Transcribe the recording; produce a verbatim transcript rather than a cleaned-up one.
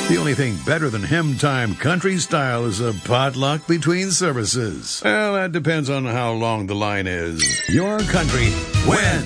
The only thing better than hymn time country style is a potluck between services. Well, that depends on how long the line is. Your country wins.